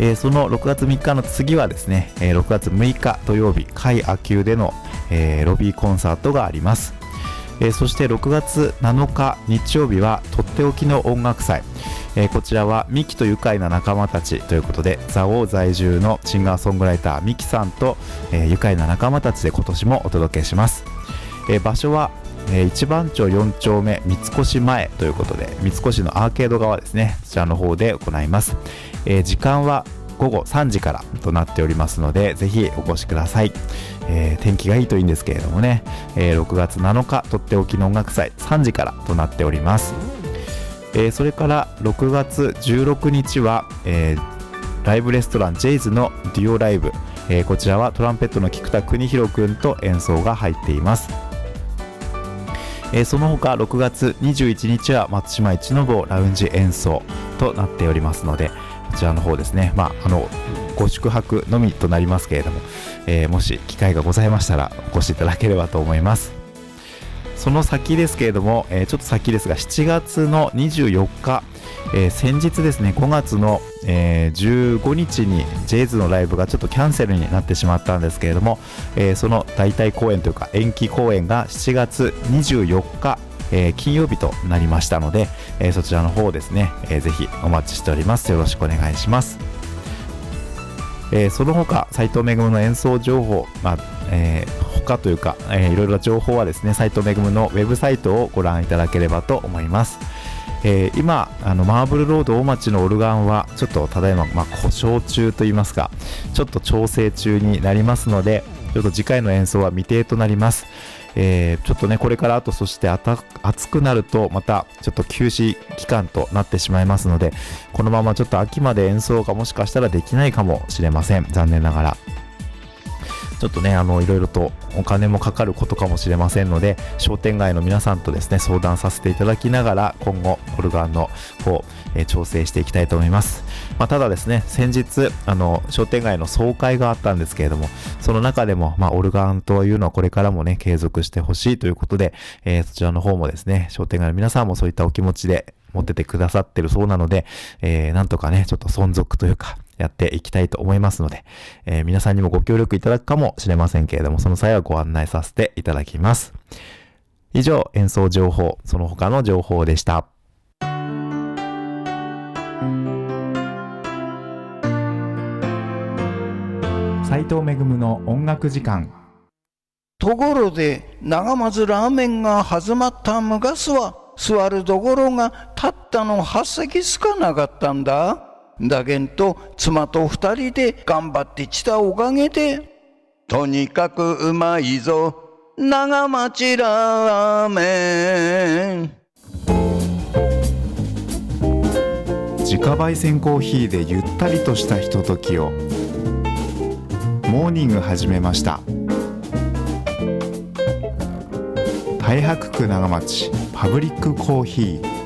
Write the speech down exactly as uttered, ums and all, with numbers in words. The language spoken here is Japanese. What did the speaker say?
えー、そのろくがつみっかの次はですね、えー、ろくがつむいか土曜日、甲斐秋保での、えー、ロビーコンサートがあります。えー、そしてろくがつなのか日曜日はとっておきの音楽祭、えー、こちらはミキと愉快な仲間たちということで、蔵王在住のシンガーソングライターミキさんと、えー、愉快な仲間たちで今年もお届けします。えー、場所は、えー、一番町よんちょうめ三越前ということで、三越のアーケード側ですね、そちらの方で行います。えー、時間はごごさんじからとなっておりますので、ぜひお越しください。えー、天気がいいといいんですけれどもね、えー、ろくがつなのかとっておきの音楽祭さんじからとなっております。えー、それからろくがつじゅうろくにちは、えー、ライブレストランジェイズのデュオライブ、えー、こちらはトランペットの菊田邦弘くんと演奏が入っています。えー、その他ろくがつにじゅういちにちは松島一の坊ラウンジ演奏となっておりますので、こちらの方ですね、まあ、あのご宿泊のみとなりますけれども、えー、もし機会がございましたらお越しいただければと思います。その先ですけれども、えー、ちょっと先ですがしちがつのにじゅうよっか、えー、先日ですねごがつの、えー、じゅうごにちにジェイズのライブがちょっとキャンセルになってしまったんですけれども、えー、その代替公演というか延期公演がしちがつにじゅうよっか、えー、金曜日となりましたので、えー、そちらの方ですね、えー、ぜひお待ちしております。よろしくお願いします。えー、その他斉藤めぐの演奏情報、まあえー、他というか、えー、いろいろ情報はですね斉藤めぐのウェブサイトをご覧いただければと思います。えー、今あのマーブルロード大町のオルガンはちょっとただいま、まあ、故障中といいますかちょっと調整中になりますので、ちょっと次回の演奏は未定となります。えー、ちょっとねこれからあとそしてあた暑くなるとまたちょっと休止期間となってしまいますので、このままちょっと秋まで演奏がもしかしたらできないかもしれません。残念ながらちょっとねあのいろいろとお金もかかることかもしれませんので、商店街の皆さんとですね相談させていただきながら今後オルガンの方、えー、調整していきたいと思います。まあ、ただですね先日あの商店街の総会があったんですけれども、その中でも、まあ、オルガンというのはこれからもね継続してほしいということで、えー、そちらの方もですね商店街の皆さんもそういったお気持ちで持っててくださってるそうなので、えー、なんとかねちょっと存続というかやっていきたいと思いますので、えー、皆さんにもご協力いただくかもしれませんけれども、その際はご案内させていただきます。以上演奏情報その他の情報でした。斉藤めぐの音楽時間。 ところで長松ラーメンが始まった昔は座るところがたったのはっせきしかなかったんだ。だけんと妻と二人で頑張ってきたおかげで、とにかくうまいぞ長町ラーメン。 自家焙煎コーヒーでゆったりとしたひとときを。モーニング始めました。太白区長町パブリックコーヒー。